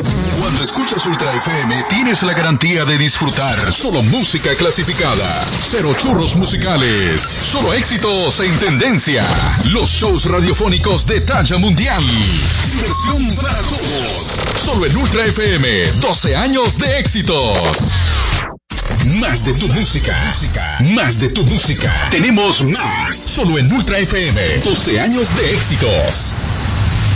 Cuando escuchas Ultra FM, tienes la garantía de disfrutar solo música clasificada. Cero churros musicales. Solo éxitos en tendencia. Los shows radiofónicos de talla mundial. Diversión para todos. Solo en Ultra FM. 12 años de éxitos. Más de tu música. Más de tu música. Tenemos más. Solo en Ultra FM. 12 años de éxitos.